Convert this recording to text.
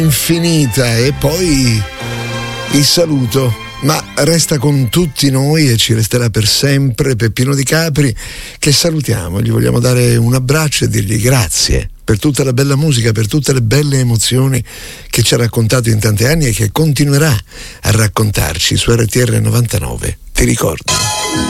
infinita. E poi il saluto, ma resta con tutti noi e ci resterà per sempre Peppino Di Capri, che salutiamo, gli vogliamo dare un abbraccio e dirgli grazie per tutta la bella musica, per tutte le belle emozioni che ci ha raccontato in tanti anni e che continuerà a raccontarci su RTR 99. Ti ricordo.